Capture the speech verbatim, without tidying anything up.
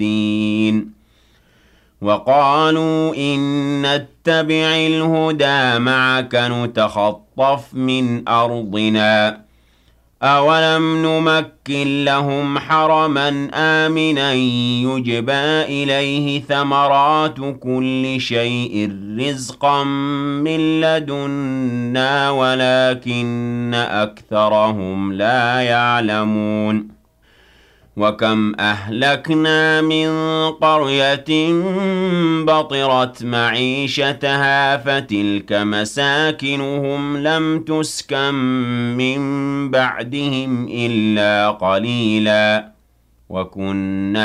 الدين وقالوا إن نتبع الهدى معك نتخطف من أرضنا أولم نمكن لهم حرما آمنا يجبى إليه ثمرات كل شيء رزقا من لدنا ولكن أكثرهم لا يعلمون وكم أهلكنا من قرية بطرت معيشتها فتلك مساكنهم لم تسكن من بعدهم إلا قليلا وكنا